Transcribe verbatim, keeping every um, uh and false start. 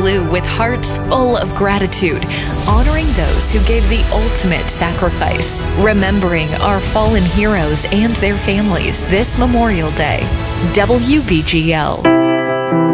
blue with hearts full of gratitude, honoring those who gave the ultimate sacrifice, remembering our fallen heroes and their families this Memorial Day. W B G L.